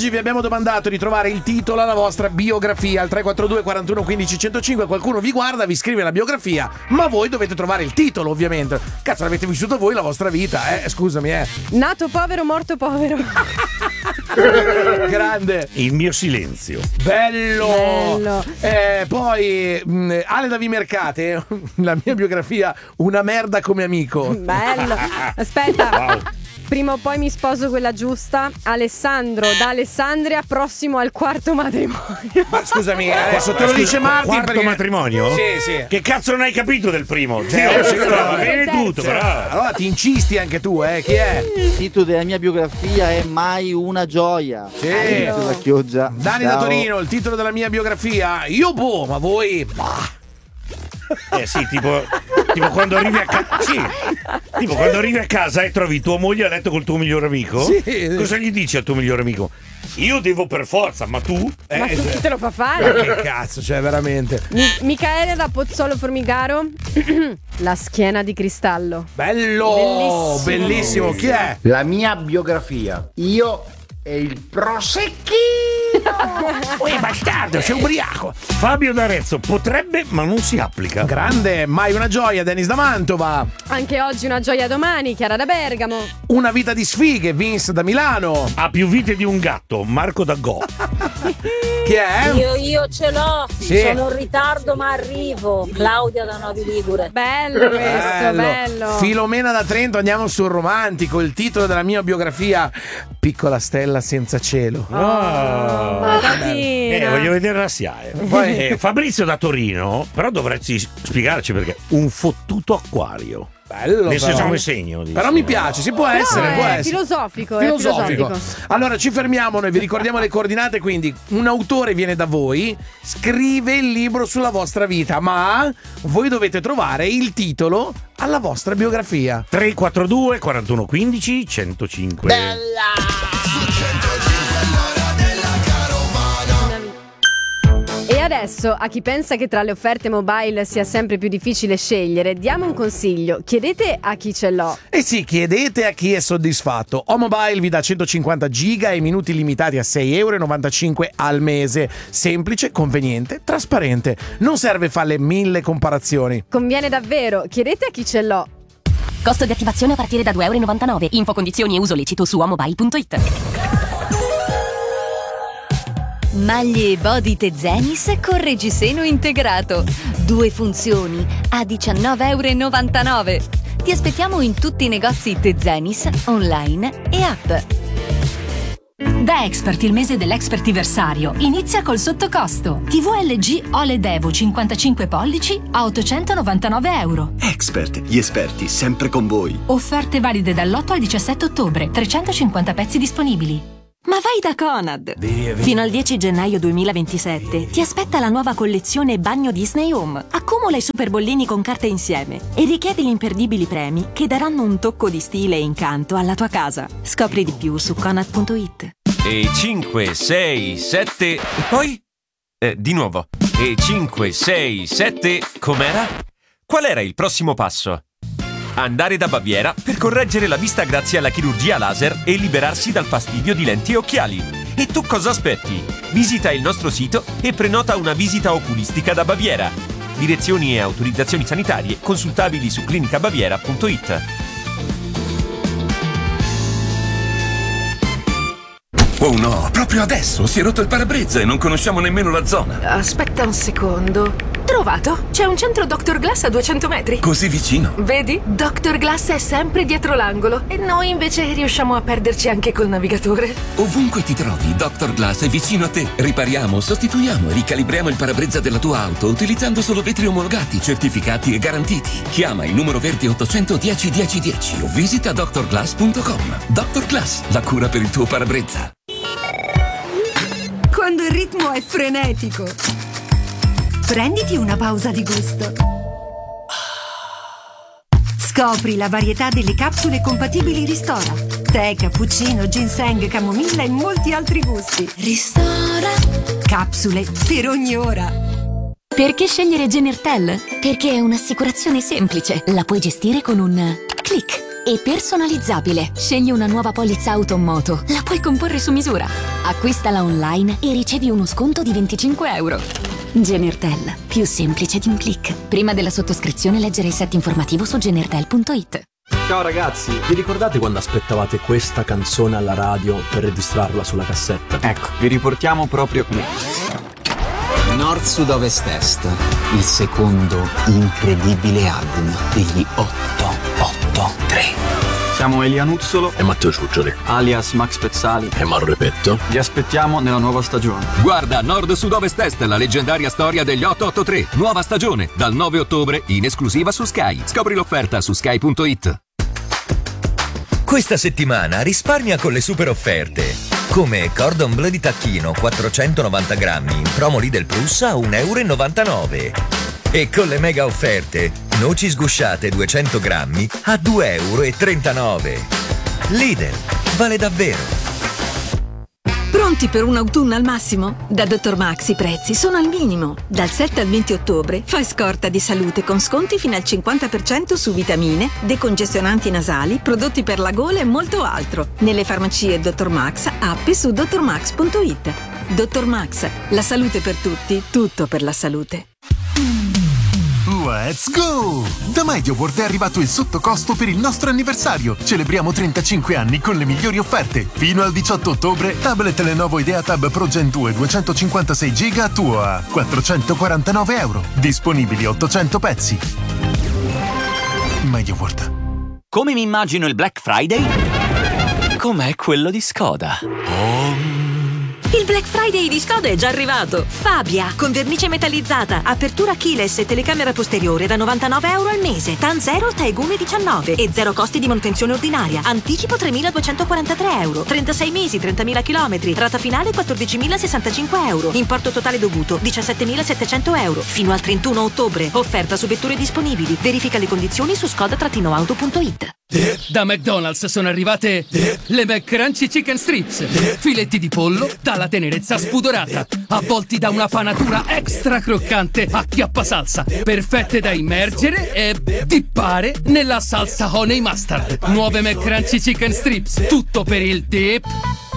oggi vi abbiamo domandato di trovare il titolo alla vostra biografia al 342 41 15 105. Qualcuno vi guarda, vi scrive la biografia, ma voi dovete trovare il titolo, ovviamente. Cazzo, l'avete vissuto voi la vostra vita, scusami, Nato povero, morto povero. Grande. Il mio silenzio. Bello. Poi Ale da Vimercate, la mia biografia, una merda come amico. Bello. Aspetta. Wow. Prima o poi mi sposo quella giusta. Alessandro da Alessandria, prossimo al quarto matrimonio. Ma scusami, adesso te lo dice Martin. Quarto perché... matrimonio? Sì. Che cazzo non hai capito del primo? Va bene tutto, però. Allora ti incisti anche tu, chi è? Il titolo della mia biografia è Mai una gioia. Sì. Da Chioggia. Dani da Torino, il titolo della mia biografia. Io ma voi... Sì, tipo quando arrivi a casa. Sì. Tipo quando arrivi a casa e trovi tua moglie a letto col tuo migliore amico. Sì. Cosa gli dici al tuo migliore amico? Io devo per forza, ma tu? Ma tu chi te lo fa fare? Che cazzo, cioè veramente. Michaele da Pozzolo Formigaro. La schiena di cristallo. Bello, bellissimo. Chi è? La mia biografia. Io e il prosecchino. Uè, bastardo, sei ubriaco. Fabio d'Arezzo potrebbe, ma non si applica. Grande, mai una gioia, Dennis da Mantova. Anche oggi una gioia domani, Chiara da Bergamo. Una vita di sfighe, Vince da Milano. Ha più vite di un gatto, Marco da Go. Chi è? Io ce l'ho, Sì. sono in ritardo ma arrivo. Claudia da Novi Ligure. Bello questo, bello. Filomena da Trento, andiamo sul romantico. Il titolo della mia biografia: Piccola stella senza cielo. Voglio vedere la SIAE. Poi Fabrizio da Torino, però dovresti spiegarci perché un fottuto acquario. Bello, nel senso però. come segno, Però mi piace, si può essere, può È essere. filosofico. Allora ci fermiamo, noi vi ricordiamo le coordinate, quindi un autore viene da voi, scrive il libro sulla vostra vita, ma voi dovete trovare il titolo alla vostra biografia. 342 41 15 105. E adesso, a chi pensa che tra le offerte mobile sia sempre più difficile scegliere, diamo un consiglio. Chiedete a chi ce l'ho. E sì, chiedete a chi è soddisfatto. O-Mobile vi dà 150 giga e minuti limitati a 6,95 € al mese. Semplice, conveniente, trasparente. Non serve fare 1000 comparazioni. Conviene davvero. Chiedete a chi ce l'ho. Costo di attivazione a partire da 2,99 €. Info, condizioni e uso lecito su omobile.it. Maglie Body Tezenis con reggiseno integrato. 2 funzioni a 19,99 €. Ti aspettiamo in tutti i negozi Tezenis, online e app. Da Expert, il mese dell'Expertiversario inizia col sottocosto. TV LG OLED Evo 55 pollici a 899 €. Expert, gli esperti sempre con voi. Offerte valide dall'8 al 17 ottobre, 350 pezzi disponibili. Ma vai da Conad! Fino al 10 gennaio 2027 ti aspetta la nuova collezione Bagno Disney Home. Accumula i super bollini con carta insieme e richiedi gli imperdibili premi che daranno un tocco di stile e incanto alla tua casa. Scopri di più su Conad.it. E 5, 6, 7 e poi? Di nuovo. E 5, 6, 7, com'era? Qual era il prossimo passo? Andare da Baviera per correggere la vista grazie alla chirurgia laser e liberarsi dal fastidio di lenti e occhiali. E tu cosa aspetti? Visita il nostro sito e prenota una visita oculistica da Baviera. Direzioni e autorizzazioni sanitarie consultabili su clinicabaviera.it. Oh no, proprio adesso si è rotto il parabrezza e non conosciamo nemmeno la zona. Aspetta un secondo. Trovato! C'è un centro Dr. Glass a 200 metri. Così vicino. Vedi? Dr. Glass è sempre dietro l'angolo e noi invece riusciamo a perderci anche col navigatore. Ovunque ti trovi, Dr. Glass è vicino a te. Ripariamo, sostituiamo e ricalibriamo il parabrezza della tua auto utilizzando solo vetri omologati, certificati e garantiti. Chiama il numero verde 810 1010 o visita drglass.com. Dr. Glass, la cura per il tuo parabrezza. Quando il ritmo è frenetico, prenditi una pausa di gusto. Scopri la varietà delle capsule compatibili Ristora. Tè, cappuccino, ginseng, camomilla e molti altri gusti. Ristora. Capsule per ogni ora. Perché scegliere Genertel? Perché è un'assicurazione semplice. La puoi gestire con un click. e personalizzabile. Scegli una nuova polizza auto o moto. La puoi comporre su misura. Acquistala online e ricevi uno sconto di €25. Genertel, più semplice di un click. Prima della sottoscrizione leggere il set informativo su genertel.it. Ciao ragazzi, vi ricordate quando aspettavate questa canzone alla radio per registrarla sulla cassetta? Ecco, vi riportiamo proprio qui. Nord, Sud, Ovest, Est, il secondo incredibile album degli 883. Siamo Elia Nuzzolo e Matteo Ciuccioli, alias Max Pezzali e Mauro Repetto. Vi aspettiamo nella nuova stagione. Guarda Nord, Sud, Ovest, Est, la leggendaria storia degli 883. Nuova stagione, dal 9 ottobre, in esclusiva su Sky. Scopri l'offerta su sky.it. Questa settimana risparmia con le super offerte. Come Cordon Bleu di tacchino 490 grammi in promo Lidl Plus a €1,99. E con le mega offerte, noci sgusciate 200 grammi a €2,39. Lidl, vale davvero. Pronti per un autunno al massimo? Da Dr. Max i prezzi sono al minimo. Dal 7 al 20 ottobre fai scorta di salute con sconti fino al 50% su vitamine, decongestionanti nasali, prodotti per la gola e molto altro. Nelle farmacie Dr. Max, app e su drmax.it. Dr. Max, la salute per tutti, tutto per la salute. Let's go! Da MediaWorld è arrivato il sottocosto per il nostro anniversario. Celebriamo 35 anni con le migliori offerte. Fino al 18 ottobre, tablet Lenovo IdeaTab Pro Gen 2 256 GB a tuo a €449. Disponibili 800 pezzi. MediaWorld. Come mi immagino il Black Friday? Com'è quello di Skoda. Il Black Friday di Skoda è già arrivato. Fabia, con vernice metallizzata, apertura keyless e telecamera posteriore da €99 al mese. TAN 0, Taegumi 19 e zero costi di manutenzione ordinaria. Anticipo €3.243. 36 mesi, 30.000 km. Rata finale €14.065. Importo totale dovuto €17.700. Fino al 31 ottobre. Offerta su vetture disponibili. Verifica le condizioni su skoda-auto.it. Da McDonald's sono arrivate le McCrunchy Chicken Strips. Filetti di pollo dalla tenerezza spudorata, avvolti da una panatura extra croccante a chiappa salsa, perfette da immergere e dippare nella salsa honey mustard. Nuove McCrunchy Chicken Strips, tutto per il dip